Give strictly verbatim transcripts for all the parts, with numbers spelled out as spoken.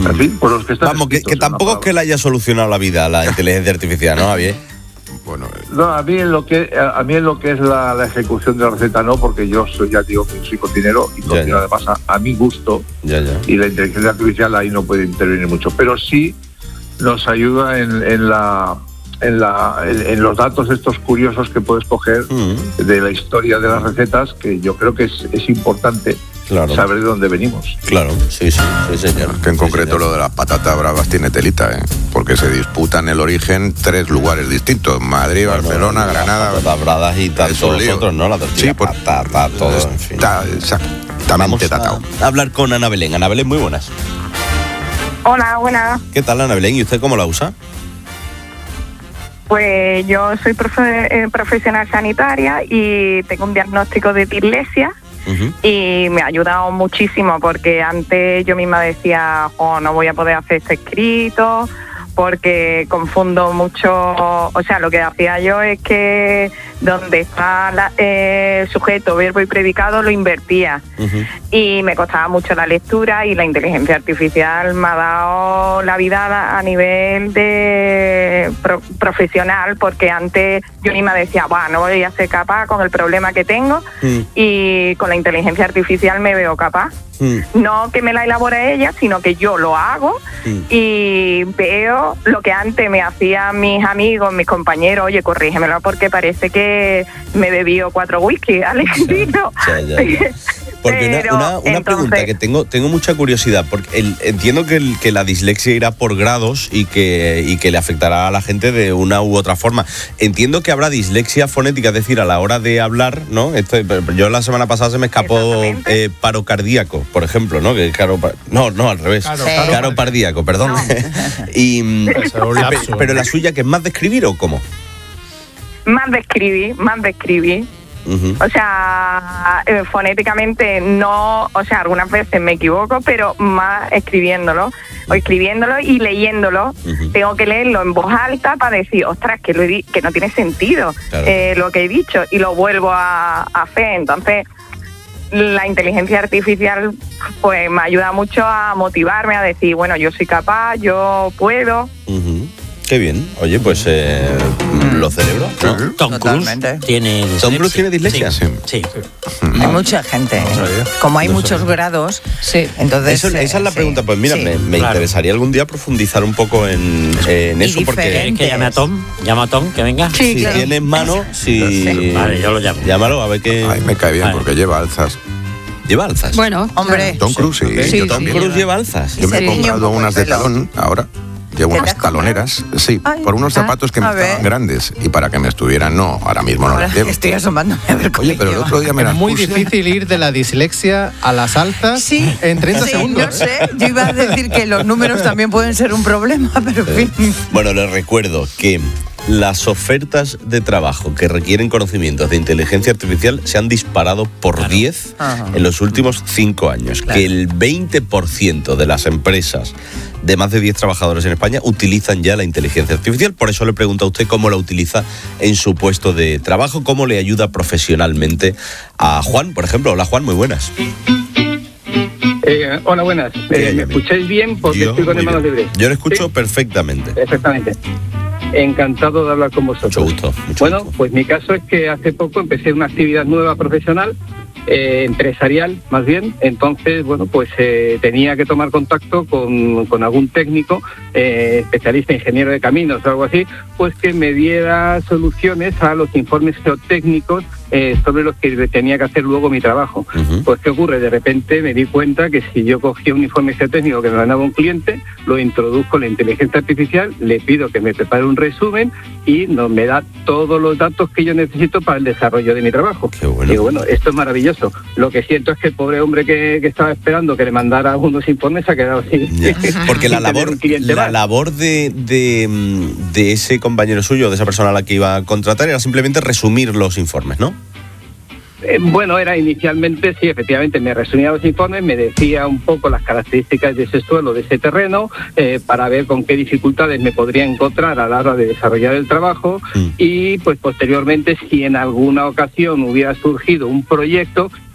Mm. En fin, por los que están Vamos, que, que tampoco es que le haya solucionado la vida a la inteligencia artificial, ¿no, Javier? Bueno, no, a mí en lo que a mí en lo que es la, la ejecución de la receta no, porque yo soy, ya digo que soy cocinero y cocino además a, a mi gusto, ya, ya. Y la inteligencia artificial ahí no puede intervenir mucho, pero sí nos ayuda en, en la en la en, en los datos estos curiosos que puedes coger mm. de la historia de las recetas, que yo creo que es, es importante. Claro. Saber de dónde venimos. Claro, sí, sí, sí, señor. Que en sí, concreto señor. Lo de las patatas bravas tiene telita, ¿eh? Porque se disputan el origen tres lugares distintos: Madrid, bueno, Barcelona, Granada. Las patatas bravas y tanto nosotros, ¿no? La tortilla, sí, por, patata, todo, en fin. Está exactamente datado. A hablar con Ana Belén. Ana Belén, muy buenas. Hola, buenas. ¿Qué tal, Ana Belén? ¿Y usted cómo la usa? Pues yo soy profe- eh, profesional sanitaria y tengo un diagnóstico de dislexia. Uh-huh. Y me ha ayudado muchísimo, porque antes yo misma decía, oh, no voy a poder hacer este escrito porque confundo mucho. O sea, lo que hacía yo es que donde está la, eh, sujeto, verbo y predicado lo invertía. Uh-huh. Y me costaba mucho la lectura, y la inteligencia artificial me ha dado la vida a nivel de pro, profesional, porque antes yo misma decía, bah, no voy a ser capaz con el problema que tengo, uh-huh. y con la inteligencia artificial me veo capaz. Mm. No que me la elabore ella, sino que yo lo hago mm. y veo lo que antes me hacían mis amigos, mis compañeros. Oye, corrígemelo porque parece que me bebió cuatro whisky al escrito. Ya, ya, ya. Porque Pero, una, una, una entonces, pregunta que tengo tengo mucha curiosidad, porque el, entiendo que, el, que la dislexia irá por grados y que, y que le afectará a la gente de una u otra forma. Entiendo que habrá dislexia fonética, es decir, a la hora de hablar, ¿no? Esto, yo la semana pasada se me escapó eh, paro cardíaco, por ejemplo, ¿no? Que caro, no, no, al revés. Caro, caro, caro cardíaco, perdón. No. y, pero, pero la suya, ¿que es más de escribir o cómo? Más de escribir, más de escribir. Uh-huh. O sea, eh, fonéticamente no, o sea, algunas veces me equivoco, pero más escribiéndolo, o escribiéndolo y leyéndolo. Uh-huh. Tengo que leerlo en voz alta para decir, ostras, que, lo he di- que no tiene sentido, claro. eh, lo que he dicho, y lo vuelvo a, a hacer. Entonces, la inteligencia artificial pues me ayuda mucho a motivarme, a decir, bueno, yo soy capaz, yo puedo. Uh-huh. Qué bien. Oye, pues eh, mm. lo celebro, ¿no? Tom Cruise tiene dislexia. ¿Tom Cruise tiene dislexia? Sí. sí. sí. Hay mucha gente. ¿eh? Como hay no muchos sé. grados, sí. Entonces, eso, esa es la sí. pregunta. Pues mira, sí. me, me claro. interesaría algún día profundizar un poco en, en eso, porque es que llame a Tom, llama a Tom, que venga. Sí, si claro. tienes mano, si sí. Vale, yo lo llamo. Llámalo a ver qué. Ay, me cae bien vale. porque lleva alzas. ¿Lleva alzas? Bueno, hombre. Tom Cruise, sí. sí yo Tom también. Cruise lleva alzas. Yo me he comprado unas de talón ahora. Llevo unas taloneras, sí, Ay, por unos zapatos que me estaban grandes y para que me estuvieran, no, ahora mismo no ahora las llevo. Estoy asomándome a ver cómo Oye, pero el otro día me las Es muy puse. difícil ir de la dislexia a las altas sí, en treinta sí, segundos. Yo sé, yo iba a decir que los números también pueden ser un problema, pero en fin. Bueno, les recuerdo que las ofertas de trabajo que requieren conocimientos de inteligencia artificial se han disparado por claro. diez Ajá. en los últimos cinco años. Claro. Que el veinte por ciento de las empresas de más de diez trabajadores en España utilizan ya la inteligencia artificial. Por eso le pregunto a usted cómo la utiliza en su puesto de trabajo, cómo le ayuda profesionalmente a Juan, por ejemplo. Hola, Juan, muy buenas. Eh, hola, buenas. Eh, ¿Me escucháis bien? Porque Yo, estoy con las manos libres. Yo lo escucho ¿Sí? perfectamente. Perfectamente. Encantado de hablar con vosotros. Mucho gusto. Mucho bueno, gusto. Pues mi caso es que hace poco empecé una actividad nueva profesional, eh, empresarial más bien. Entonces, bueno, pues eh, tenía que tomar contacto con, con algún técnico, eh, especialista, ingeniero de caminos o algo así, pues que me diera soluciones a los informes geotécnicos eh, sobre los que tenía que hacer luego mi trabajo. Uh-huh. Pues ¿qué ocurre? De repente me di cuenta que si yo cogía un informe geotécnico que me mandaba un cliente, lo introduzco en la inteligencia artificial, le pido que me prepare un resumen y no, me da todos los datos que yo necesito para el desarrollo de mi trabajo. Qué bueno. Y bueno, esto es maravilloso. Lo que siento es que el pobre hombre que, que estaba esperando que le mandara algunos informes se ha quedado así. Yeah. Porque la labor, la labor de, de, de ese compañero suyo, de esa persona a la que iba a contratar, era simplemente resumir los informes, ¿no? Eh, bueno, era inicialmente, sí, efectivamente, me resumía los informes, me decía un poco las características de ese suelo, de ese terreno, eh, para ver con qué dificultades me podría encontrar a la hora de desarrollar el trabajo mm. y, pues, posteriormente, si en alguna ocasión hubiera surgido un proyecto,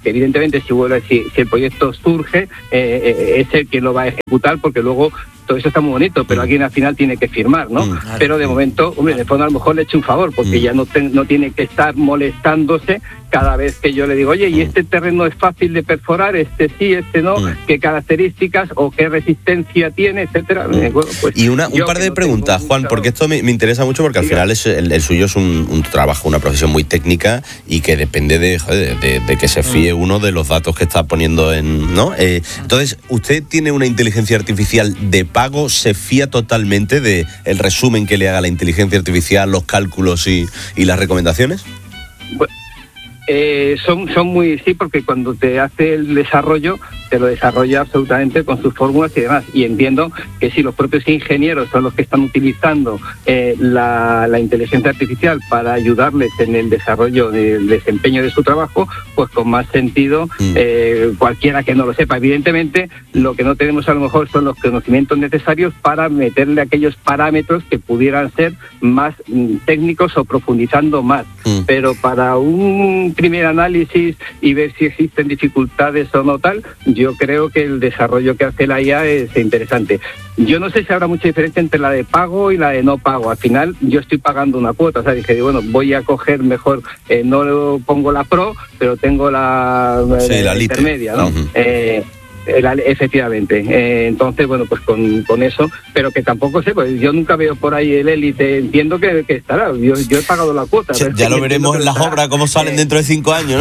que evidentemente si, vuelve, si, si el proyecto surge, eh, eh, es el que lo va a ejecutar, porque luego todo eso está muy bonito, pero alguien al final tiene que firmar, ¿no? Mm, pero de momento, hombre, de fondo a lo mejor le echo un favor, porque mm. ya no, te, no tiene que estar molestándose cada vez que yo le digo, oye, ¿y este terreno es fácil de perforar? Este sí, este no, mm. ¿qué características o qué resistencia tiene, etcétera? Mm. Bueno, pues y una, un par de no preguntas, Juan, mucha... porque esto me, me interesa mucho, porque al sí, final es, el, el suyo es un, un trabajo, una profesión muy técnica y que depende de, joder, de, de que se fíe mm. uno de los datos que está poniendo en, ¿no? Eh, entonces, ¿usted tiene una inteligencia artificial de pago? ¿Se fía totalmente de el resumen que le haga la inteligencia artificial, los cálculos y, y las recomendaciones? Bueno, eh, son, son muy, sí, porque cuando te hace el desarrollo, te lo desarrolla absolutamente con sus fórmulas y demás. Y entiendo que si los propios ingenieros son los que están utilizando eh, la, la inteligencia artificial para ayudarles en el desarrollo del desempeño de su trabajo, pues con más sentido mm. eh, cualquiera que no lo sepa. Evidentemente, lo que no tenemos a lo mejor son los conocimientos necesarios para meterle aquellos parámetros que pudieran ser más mm, técnicos o profundizando más. Mm. Pero para un primer análisis y ver si existen dificultades o no tal, yo creo que el desarrollo que hace la I A es interesante. Yo no sé si habrá mucha diferencia entre la de pago y la de no pago. Al final yo estoy pagando una cuota, o sea, dije, bueno, voy a coger mejor, eh, no pongo la Pro, pero tengo la, sí, la, la intermedia, ¿no? Uh-huh. eh, Efectivamente, eh, entonces bueno, pues con, con eso, pero que tampoco sé, pues yo nunca veo por ahí el élite, entiendo que, que estará, yo, yo he pagado la cuota. Sí, ya lo veremos en las estará. obras, cómo salen eh. dentro de cinco años, ¿no?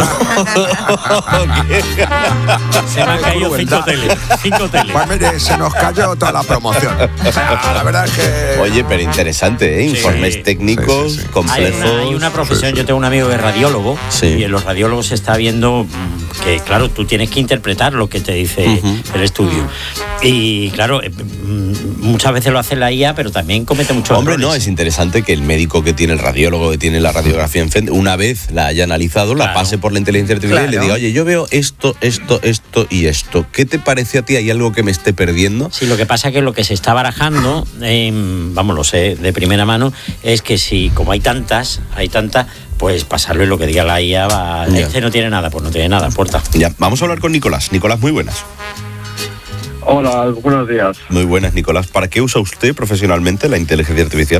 Se me han caído cinco teles, cinco teles. Pues mire, se nos cayó toda la promoción. O sea, la verdad es que... Oye, pero interesante, ¿eh? Informes sí. técnicos, sí, sí, sí. complejos. Hay una, hay una profesión, yo tengo un amigo que es radiólogo, sí. y en los radiólogos se está viendo que, claro, tú tienes que interpretar lo que te dice uh-huh. el estudio. Y claro, muchas veces lo hace la I A, pero también comete muchos Hombre, errores. no, es interesante que el médico que tiene, el radiólogo que tiene la radiografía enfrente, una vez la haya analizado, claro. la pase por la inteligencia artificial claro. y le diga, oye, yo veo esto, esto, esto y esto. ¿Qué te parece a ti? ¿Hay algo que me esté perdiendo? Sí, lo que pasa es que lo que se está barajando, eh, vamos, lo sé de primera mano, es que si, como hay tantas, hay tantas, pues pasarle lo que diga la I A, va, este no tiene nada, pues no tiene nada, puerta. Ya, vamos a hablar con Nicolás. Nicolás, muy buenas. Hola, buenos días. Muy buenas, Nicolás. ¿Para qué usa usted profesionalmente la inteligencia artificial?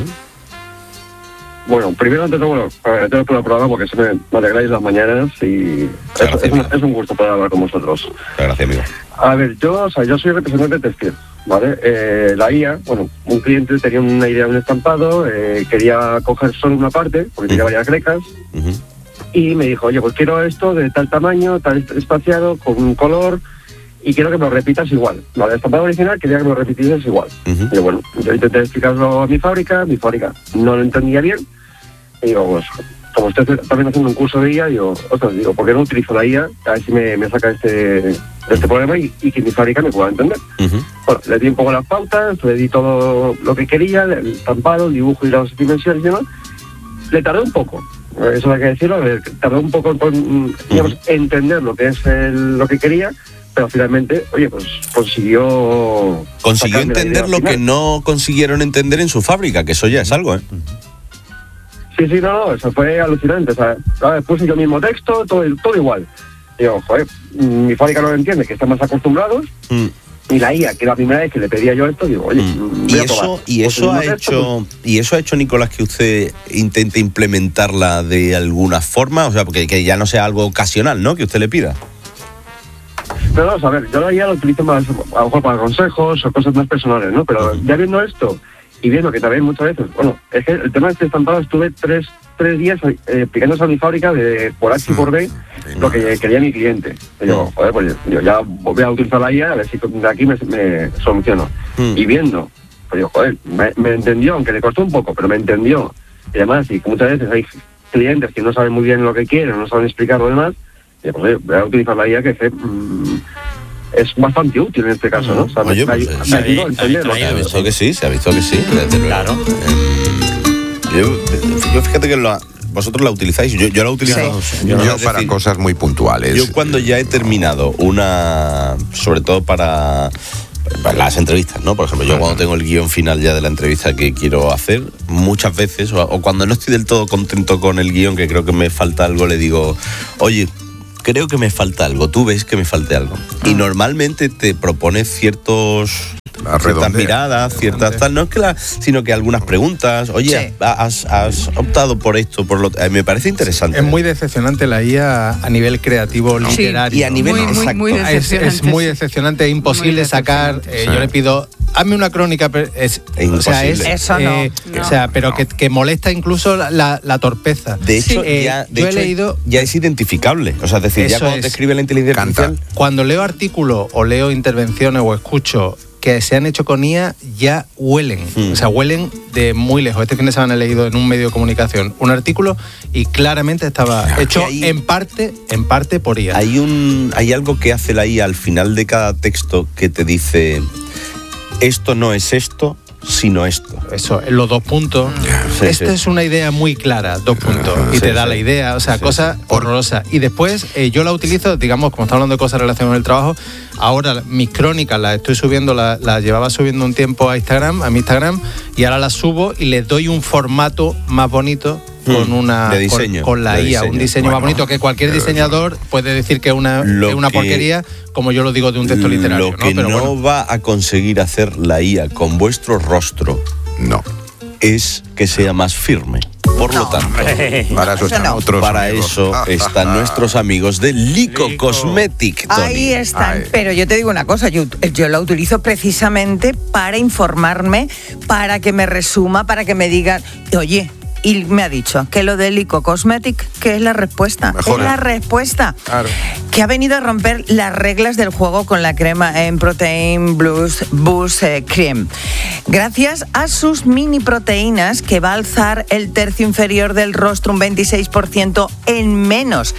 Bueno, primero antes de bueno, agradecer por el programa porque se me, me alegráis las mañanas y es, gracias, es, un, es un gusto poder hablar con vosotros. Gracias, amigo. A ver, yo, o sea, yo soy representante textil, ¿vale? Eh, la I A, bueno, un cliente tenía una idea de un estampado, eh, quería coger solo una parte, porque tenía uh-huh. varias grecas, uh-huh. y me dijo, oye, pues quiero esto de tal tamaño, tal espaciado, con un color, y quiero que me lo repitas igual. Vale, el estampado original quería que me lo repitieses igual. Uh-huh. Y bueno, yo intenté explicarlo a mi fábrica, mi fábrica no lo entendía bien, y digo, pues, como usted también haciendo un curso de I A, digo, ostras, digo, ¿por qué no utilizo la I A? A ver si me, me saca este, este problema y, y que mi fábrica me pueda entender. Uh-huh. Bueno, le di un poco las pautas, le di todo lo que quería, el estampado, el dibujo y las dimensiones y demás. Le tardé un poco, eso hay que decirlo, tardé un poco en digamos, uh-huh. entender lo que es el, lo que quería, pero finalmente, oye, pues consiguió... Consiguió entender lo que no consiguieron entender en su fábrica, que eso ya es algo, ¿eh? Sí, sí, no, no, eso fue alucinante. O sea, puse yo mismo texto, todo, todo igual. Digo, joder, mi fábrica no lo entiende, que están más acostumbrados. Mm. Y la I A, que la primera vez que le pedía yo esto, digo, oye, mm. ¿Y, eso, y, eso ha hecho, pues, ¿Y eso ha hecho, Nicolás, que usted intente implementarla de alguna forma? O sea, porque que ya no sea algo ocasional, ¿no?, que usted le pida. No, no, a ver, yo la I A lo utilizo más, a lo mejor para consejos o cosas más personales, ¿no? Pero uh-huh. ya viendo esto... Y viendo que también muchas veces, bueno, es que el tema de este estampado estuve tres, tres días eh, explicándose a mi fábrica de por H y por B lo que quería mi cliente. Y yo, joder, pues yo ya voy a utilizar la I A a ver si de aquí me, me soluciono. Mm. Y viendo, pues yo, joder, me, me entendió, aunque le costó un poco, pero me entendió. Y además, y que muchas veces hay clientes que no saben muy bien lo que quieren, no saben explicar lo demás, y pues voy a utilizar la I A que se... Mm, es bastante útil en este caso, ¿no? O sea, Oye, me, pues, me, sí, me ayudó a entenderlo. Se ha visto que sí, se ha visto que sí, desde luego. Claro. Eh, yo, yo fíjate que lo, vosotros la utilizáis, yo, yo la utilizo. Sí. Yo, yo para decir, cosas muy puntuales. Yo cuando ya he terminado una, sobre todo para... para las entrevistas, ¿no? Por ejemplo, yo cuando tengo el guión final ya de la entrevista que quiero hacer, muchas veces, o, o cuando no estoy del todo contento con el guión, que creo que me falta algo, le digo, oye, creo que me falta algo, tú ves que me falta algo. Y normalmente te propone ciertos... ciertas miradas, ciertas tal, no es que la, sino que algunas preguntas, oye, sí. has, has optado por esto, por lo eh, me parece interesante. Es muy decepcionante la I A a nivel creativo, sí. literario. Y a nivel muy, exacto. Muy, muy es, es muy decepcionante, es imposible sacar. Eh, sí. Yo le pido, hazme una crónica, es, o sea, es, eso no, eh, no. O sea, pero no. que, que molesta incluso la, la, la torpeza. De hecho, sí. ya, de yo hecho he leído, ya es identificable. O sea, es decir, ya cuando es. te escribe la inteligencia artificial. Cuando leo artículos o leo intervenciones o escucho que se han hecho con I A, ya huelen, hmm. o sea, huelen de muy lejos. Este fin de semana he leído en un medio de comunicación un artículo y claramente estaba ya, hecho hay, en parte en parte por I A. Hay, un, hay algo que hace la I A al final de cada texto que te dice, esto no es esto, sino esto. Eso, en los dos puntos. Sí, Esta sí. es una idea muy clara, dos puntos. Y sí, te da sí. la idea, o sea, sí. cosa horrorosa. Y después eh, yo la utilizo, digamos, como estamos hablando de cosas relacionadas con el trabajo, ahora mis crónicas las estoy subiendo, las la llevaba subiendo un tiempo a Instagram, a mi Instagram, y ahora las subo y les doy un formato más bonito con una de diseño, con, con la de I A, diseño. un diseño bueno, más bonito que cualquier diseñador puede decir que es una, lo es una que, porquería, como yo lo digo de un texto literario. Lo que no, Pero no bueno. va a conseguir hacer la I A con vuestro rostro, no, es que sea más firme. Por no, lo tanto, para eso están no. otros Para amigos. eso están nuestros amigos de Lyko, Lyko. Cosmetic, Tony. Ahí están. Ay. Pero yo te digo una cosa, yo, yo la utilizo precisamente para informarme, para que me resuma, para que me digan, oye, y me ha dicho que lo de Lyko Cosmetic, que es la respuesta. Mejor, es la respuesta. Claro. Que ha venido a romper las reglas del juego con la crema en Protein Boost, Boost eh, Cream. Gracias a sus mini proteínas que va a alzar el tercio inferior del rostro un veintiséis por ciento en menos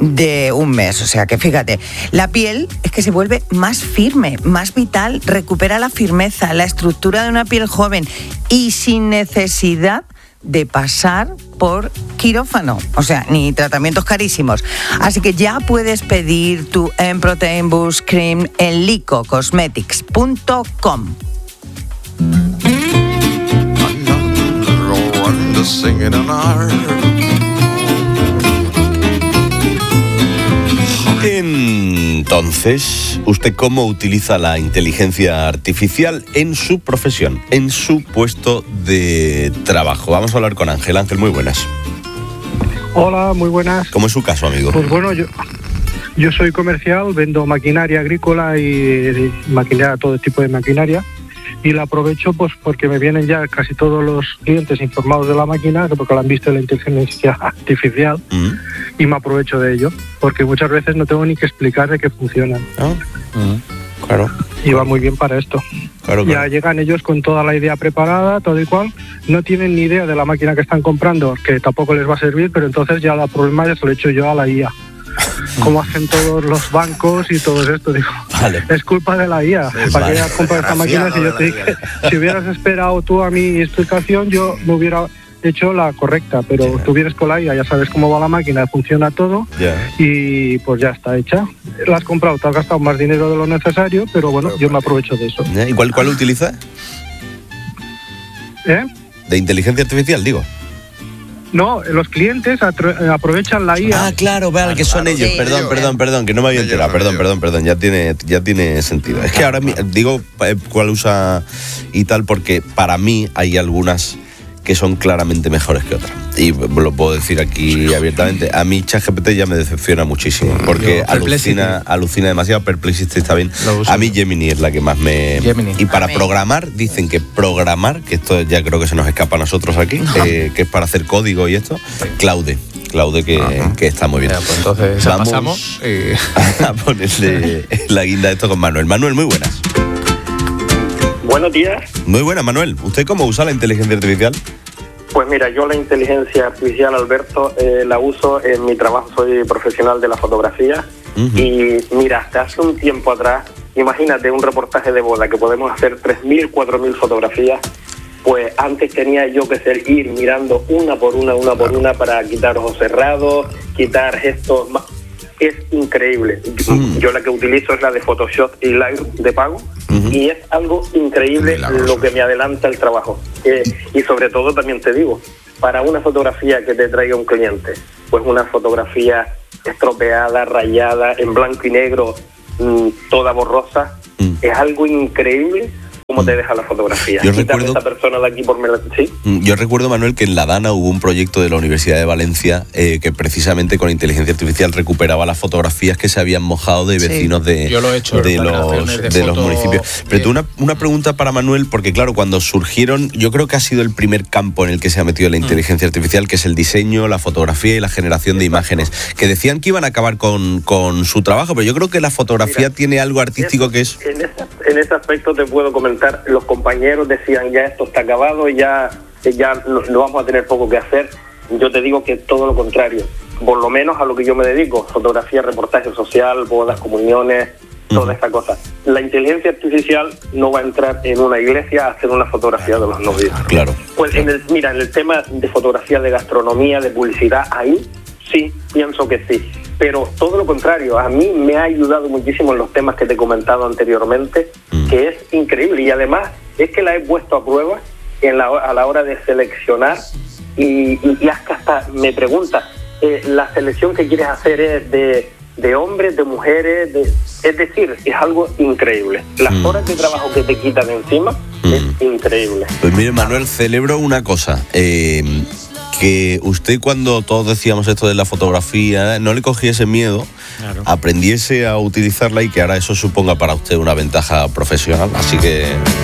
de un mes. O sea que fíjate, la piel es que se vuelve más firme, más vital, recupera la firmeza, la estructura de una piel joven y sin necesidad de pasar por quirófano, o sea, ni tratamientos carísimos. Así que ya puedes pedir tu M-Protein Boost Cream en lyko cosmetics punto com. Entonces, ¿usted cómo utiliza la inteligencia artificial en su profesión, en su puesto de trabajo? Vamos a hablar con Ángel. Ángel, muy buenas. Hola, muy buenas. ¿Cómo es su caso, amigo? Pues bueno, yo, yo soy comercial, vendo maquinaria agrícola y, y maquinaria, todo tipo de maquinaria. Y la aprovecho pues porque me vienen ya casi todos los clientes informados de la máquina, porque lo han visto en la inteligencia artificial, mm. y me aprovecho de ello, porque muchas veces no tengo ni que explicar de qué funcionan. Oh. Mm. Claro. Y va muy bien para esto. Claro, claro. Ya llegan ellos con toda la idea preparada, todo y cual, no tienen ni idea de la máquina que están comprando, que tampoco les va a servir, pero entonces ya el problema ya se lo he hecho yo a la I A. Como hacen todos los bancos y todo esto, digo, vale. Es culpa de la I A, sí, para vale. que hayas comprado esta máquina. Si yo te dije, si hubieras esperado tú a mi explicación, yo me hubiera hecho la correcta, pero yeah. tú vienes con la I A, ya sabes cómo va la máquina, funciona todo, yeah. y pues ya está hecha. La has comprado, te has gastado más dinero de lo necesario, pero bueno, pero, yo me aprovecho de eso. ¿Y cuál, cuál utiliza? ¿Eh? De inteligencia artificial, digo. No, los clientes aprovechan la I A. Ah, claro, vale, que son ellos. Sí. Perdón, perdón, perdón, que no me había enterado. Perdón, perdón, perdón, ya tiene, ya tiene sentido. Es que ahora digo cuál usa y tal, porque para mí hay algunas que son claramente mejores que otras. Y lo puedo decir aquí abiertamente. A mí ChatGPT ya me decepciona muchísimo, porque alucina, alucina demasiado. Perplexity está bien. A mí Gemini es la que más me... Gemini. Y para programar, dicen que programar, que esto ya creo que se nos escapa a nosotros aquí, eh, que es para hacer código y esto, Claude. Claude, que, que está muy bien. Ya, pues entonces vamos pasamos y... a ponerle la guinda de esto con Manuel. Manuel, muy buenas. Buenos días. Muy buenas, Manuel. ¿Usted cómo usa la inteligencia artificial? Pues mira, yo la inteligencia artificial, Alberto, eh, la uso en mi trabajo, soy profesional de la fotografía. Uh-huh. Y mira, hasta hace un tiempo atrás, imagínate un reportaje de boda que podemos hacer tres mil, cuatro mil fotografías, pues antes tenía yo que ser ir mirando una por una, una por una para quitar ojos cerrados, quitar gestos. Es increíble. Mm. Yo la que utilizo es la de Photoshop y Lightroom de pago, uh-huh. y es algo increíble lo que me adelanta el trabajo. Eh, y sobre todo también te digo, para una fotografía que te traiga un cliente, pues una fotografía estropeada, rayada, en blanco y negro, mmm, toda borrosa, mm. es algo increíble cómo te deja la fotografía. Yo recuerdo, esta persona de aquí por ¿sí? Yo recuerdo, Manuel, que en La Dana hubo un proyecto de la Universidad de Valencia eh, que precisamente con inteligencia artificial recuperaba las fotografías que se habían mojado de vecinos sí. de, yo lo he hecho, de, los, de, de los municipios. Pero tú, una, una pregunta para Manuel, porque claro, cuando surgieron, yo creo que ha sido el primer campo en el que se ha metido la inteligencia mm. artificial, que es el diseño, la fotografía y la generación de imágenes, que decían que iban a acabar con, con su trabajo, pero yo creo que la fotografía Mira, tiene algo artístico eso, que es... En ese, en ese aspecto te puedo comentar, los compañeros decían ya esto está acabado, ya, ya no, no vamos a tener poco que hacer. Yo te digo que todo lo contrario, por lo menos a lo que yo me dedico, fotografía, reportaje social, bodas, comuniones, toda uh-huh. esta cosa. La inteligencia artificial no va a entrar en una iglesia a hacer una fotografía de los novios. Claro. Pues en el, mira, en el tema de fotografía, de gastronomía, de publicidad, ahí sí, pienso que sí. Pero todo lo contrario, a mí me ha ayudado muchísimo en los temas que te he comentado anteriormente, mm. que es increíble. Y además es que la he puesto a prueba en la, a la hora de seleccionar y, y, y hasta me pregunta, eh, ¿la selección que quieres hacer es de, de hombres, de mujeres? De, es decir, es algo increíble. Las mm. horas de trabajo que te quitan de encima mm. es increíble. Pues mire, Manuel, celebro una cosa. Eh, que usted, cuando todos decíamos esto de la fotografía, no le cogiese miedo, claro. aprendiese a utilizarla y que ahora eso suponga para usted una ventaja profesional. Así que...